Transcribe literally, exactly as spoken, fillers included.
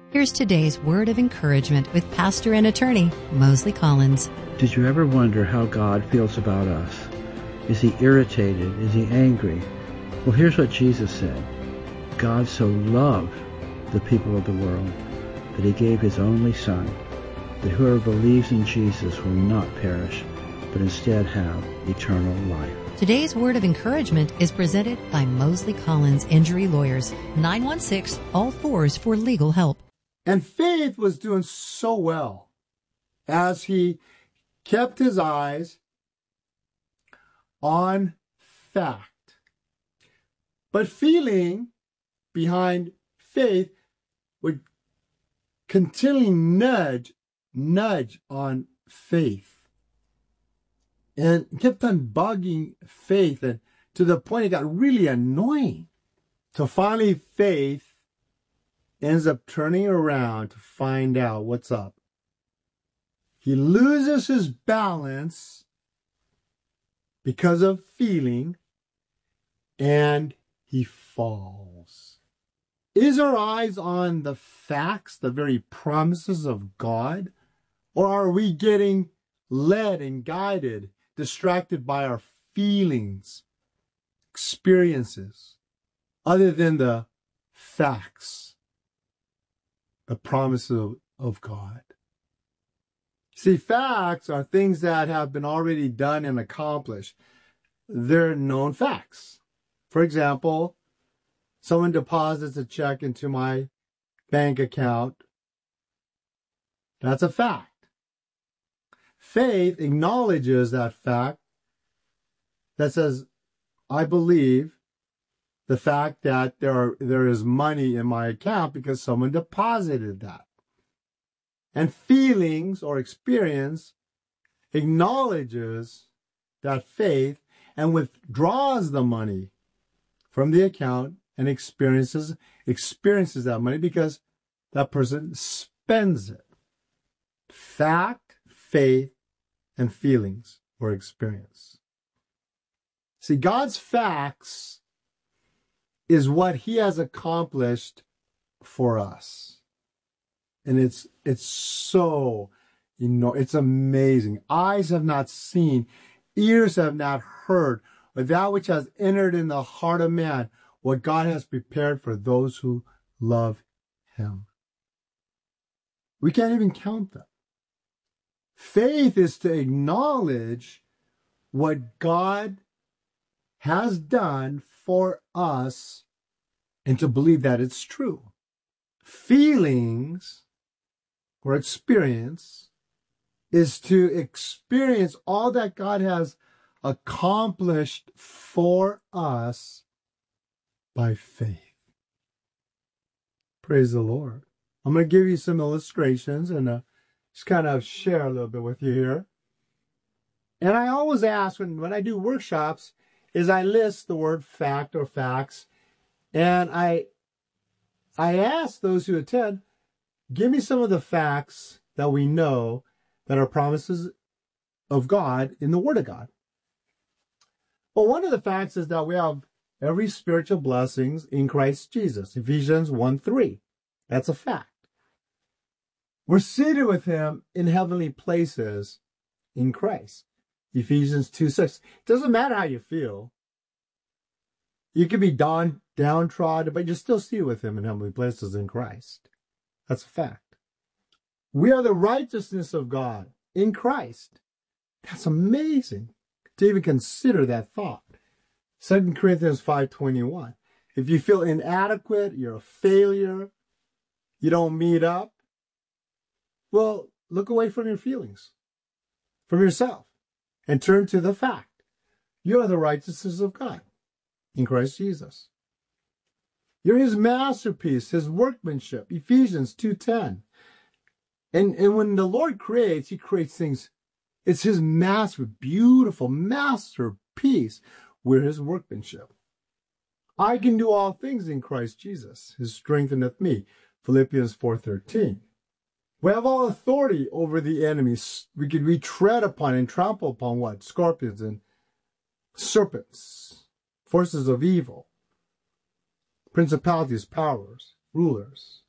Here's today's word of encouragement with pastor and attorney Mosley Collins. Did you ever wonder how God feels about us? Is he irritated? Is he angry? Well, here's what Jesus said. God so loved the people of the world that he gave his only Son, that whoever believes in Jesus will not perish, but instead have eternal life. Today's word of encouragement is presented by Mosley Collins Injury Lawyers, nine one six, all fours for legal help. And Faith was doing so well as he kept his eyes on fact. But feeling behind Faith would continually nudge, nudge on Faith. And kept on bugging Faith, and to the point it got really annoying. So finally Faith ends up turning around to find out what's up. He loses his balance because of feeling, and he falls. Is our eyes on the facts, the very promises of God? Or are we getting led and guided, distracted by our feelings, experiences, other than the facts, the promises of, of God? See, facts are things that have been already done and accomplished. They're known facts. For example, someone deposits a check into my bank account. That's a fact. Faith acknowledges that fact that says, I believe the fact that there are, there is money in my account because someone deposited that. And feelings or experience acknowledges that faith and withdraws the money from the account and experiences experiences that money because that person spends it. Fact, faith, and feelings or experience. See, God's facts is what he has accomplished for us. And it's it's so, you know, it's amazing. Eyes have not seen, ears have not heard, but that which has entered in the heart of man, what God has prepared for those who love him. We can't even count them. Faith is to acknowledge what God has done for us and to believe that it's true. Feelings or experience is to experience all that God has accomplished for us by faith. Praise the Lord. I'm going to give you some illustrations and uh, just kind of share a little bit with you here. And I always ask when, when I do workshops is I list the word fact or facts, and I I ask those who attend, give me some of the facts that we know that are promises of God in the Word of God. Well, one of the facts is that we have every spiritual blessings in Christ Jesus. Ephesians one three. That's a fact. We're seated with him in heavenly places in Christ. Ephesians two six. It doesn't matter how you feel. You can be down, downtrodden, but you're still seated with him in heavenly places in Christ. That's a fact. We are the righteousness of God in Christ. That's amazing to even consider that thought. Second Corinthians five twenty-one. If you feel inadequate, you're a failure, you don't meet up, well, look away from your feelings, from yourself, and turn to the fact. You are the righteousness of God in Christ Jesus. You're his masterpiece, his workmanship, Ephesians two ten. And, and when the Lord creates, he creates things. It's his master, beautiful masterpiece. We're his workmanship. I can do all things in Christ Jesus, who strengtheneth me. Philippians four thirteen. We have all authority over the enemies. We can we tread upon and trample upon what? Scorpions and serpents, forces of evil, principalities, powers, rulers.